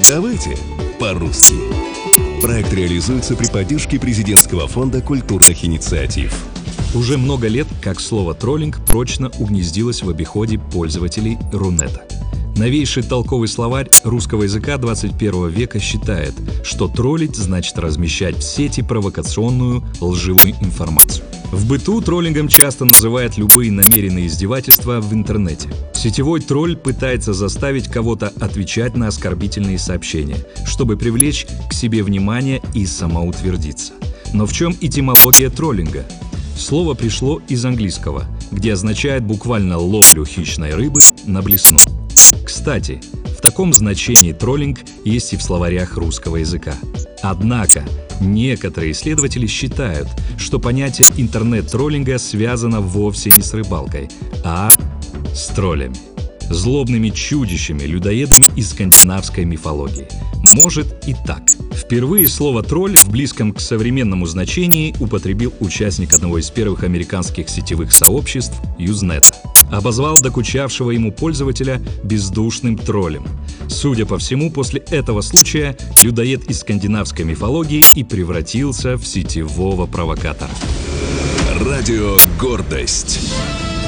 Давайте по-русски. Проект реализуется при поддержке Президентского фонда культурных инициатив. Уже много лет, как слово «троллинг» прочно угнездилось в обиходе пользователей Рунета. Новейший толковый словарь русского языка 21 века считает, что троллить значит размещать в сети провокационную, лживую информацию. В быту троллингом часто называют любые намеренные издевательства в интернете. Сетевой тролль пытается заставить кого-то отвечать на оскорбительные сообщения, чтобы привлечь к себе внимание и самоутвердиться. Но в чем этимология троллинга? Слово пришло из английского, где означает буквально ловлю хищной рыбы на блесну. Кстати, в таком значении троллинг есть и в словарях русского языка. Однако, некоторые исследователи считают, что понятие интернет-троллинга связано вовсе не с рыбалкой, а с троллями. Злобными чудищами, людоедами из скандинавской мифологии. Может и так. Впервые слово «тролль» в близком к современному значении употребил участник одного из первых американских сетевых сообществ Usenet. Обозвал докучавшего ему пользователя бездушным троллем. Судя по всему, после этого случая людоед из скандинавской мифологии и превратился в сетевого провокатора. Радио «Гордость».